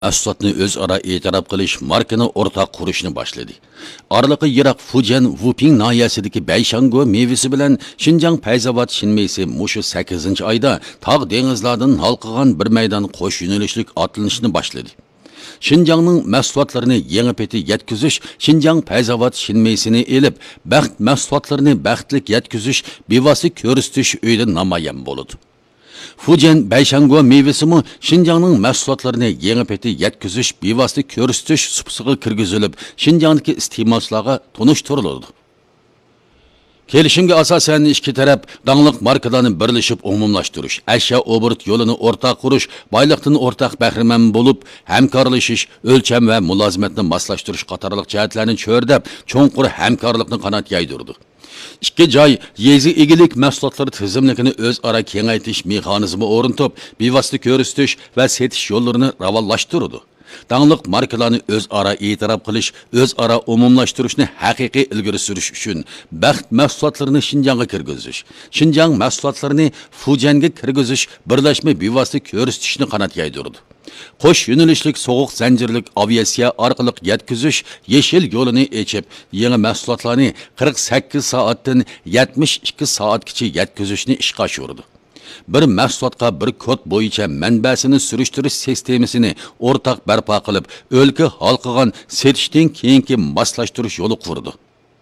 mahsulotni o'zaro e'tirof qilish, markani o'rtaq qurishni boshladi. Oraliqi yiroq Fujian Wuping noyasidagi Bayshango mevasi bilan Xinjiang Payzavod shinmeysi mushu 8-oyda tog' dengizlardan halqigan bir maydon qo'sh yo'nalishlik otlanishni boshladi. Xinjiangning mahsulotlarini yangi peti yetkazish, Xinjiang Payzavod shinmeysini elib, baxt mahsulotlarini baxtlik yetkazish bevosita ko'rsatish uyda namoyon bo'ladi. Fujian Bayshango mevasimi Xinjiangning mahsulotlarini yangi peti yetkazish, bevosita ko'rsatish supsiga kirgizilib, Xinjiangdagi iste'molchilarga tunishtiriladi. Kelishimga asosan ikki taraf dangliq markalarni birlashib umumlashtirish, ashyo obort yo'lini o'rtaq qurish, boyliqdan o'rtaq bahramand bo'lib, hamkorlashish, o'lcham va mulozimatni moslashtirish qatorliq jihatlarni cho'rdab, cho'nqur hamkorlikni qanot yaydirdi. İki joy yezi egilik mahsulotlari tizimligini o'zaro kengaytirish mexanizmi o'rnatib, bevosita ko'rsatish va setish yo'llarini ravonlashtirdi. Dangliq markalarni o'zaro e'tirof qilish, o'zaro umumlashtirishni haqiqiy ilgari surish uchun baxt mahsulotlarini Xinjiangga kirgizish, Xinjiang mahsulotlarini Fujianga kirgizish, birlashma bevosita ko'rsatishni qanot yaydirdi. Qo'sh yo'nalishlik sovuq zanjirlik aviatsiya orqali yetkazish yeshil yo'lini ochib, yangi mahsulotlarni 48 soatdan 72 soatgacha yetkazishni ishga oshirdi. Bir mahsulotga bir kod bo'yicha manbasini surishtirish sistemasini o'rtaq barpo qilib, o'lka halqigan setishdan keyingi moslashtirish yo'li qurdi.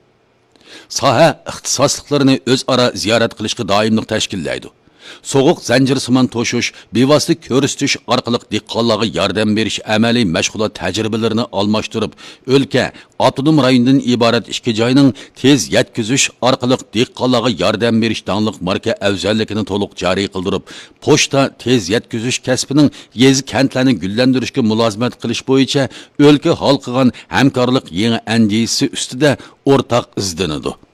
Soha ixtisosliklarini o'zaro ziyorat qilishga doimlik tashkillaydi. Soğuq zanjirsimon to'shish, bevosita ko'rsatish orqali dehqonlarga yordam berish amaliy mashg'ulot tajribalarini almashtirib, o'lka, avtonom rayondan iborat ikki joyning tez yetkazish orqali dehqonlarga yordam berish dangliq marka afzalligini to'liq joriy qildirib, pochta tez yetkazish kasbining yezi kentlarni gullantirishga mulozimat qilish bo'yicha o'lka halqigan hamkorlik yangi andisi ustida o'rtaq izlanadi.